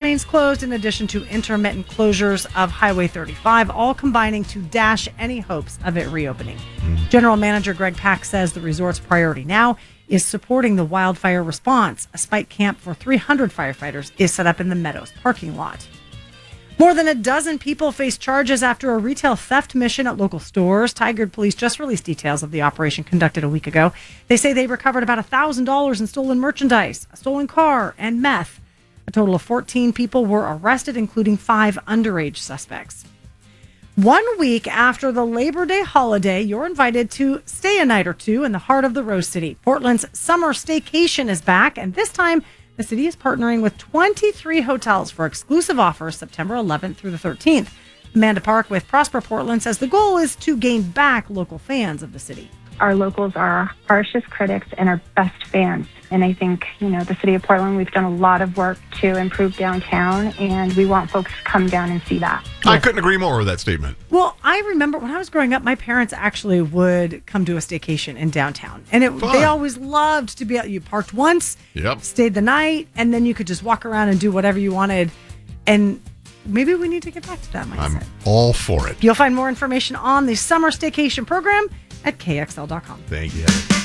lanes closed in addition to intermittent closures of Highway 35, all combining to dash any hopes of it reopening. General Manager Greg Pack says the resort's priority now is supporting the wildfire response. A spike camp for 300 firefighters is set up in the Meadows parking lot. More than a dozen people face charges after a retail theft mission at local stores. Tigard Police just released details of the operation conducted a week ago. They say they recovered about $1,000 in stolen merchandise, a stolen car, and meth. A total of 14 people were arrested, including 5 underage suspects. 1 week after the Labor Day holiday, you're invited to stay a night or two in the heart of the Rose City. Portland's summer staycation is back, and this time the city is partnering with 23 hotels for exclusive offers September 11th through the 13th. Amanda Park with Prosper Portland says the goal is to gain back local fans of the city. Our locals are our harshest critics and our best fans. And I think, the city of Portland, we've done a lot of work to improve downtown, and we want folks to come down and see that. I couldn't agree more with that statement. Well, I remember when I was growing up, my parents actually would come to a staycation in downtown. And they always loved to be out. You parked once, stayed the night, and then you could just walk around and do whatever you wanted. And maybe we need to get back to that mindset. I'm all for it. You'll find more information on the summer staycation program at KXL.com. Thank you.